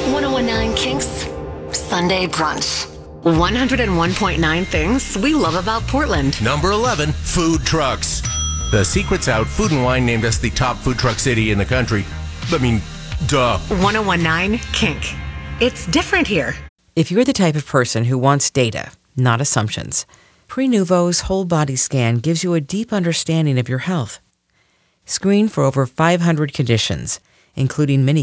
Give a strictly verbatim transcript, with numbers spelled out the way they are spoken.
ten Kinks Sunday Brunch. one oh one point nine things we love about Portland. Number eleven, food trucks. The secret's out. Food and Wine named us the top food truck city in the country. I mean, duh. one oh one point nine Kink. It's different here. If you're the type of person who wants data, not assumptions, Prenuvo's whole body scan gives you a deep understanding of your health. Screen for over five hundred conditions, including many